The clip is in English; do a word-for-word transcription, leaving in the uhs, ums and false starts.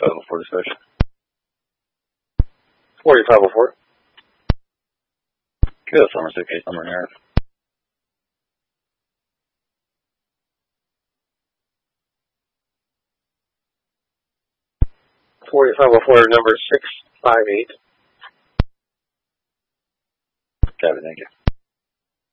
forty-five oh four dispatch. forty-five oh four. Good, Somerset case number here. forty-five oh four, number six five eight. Copy, thank you.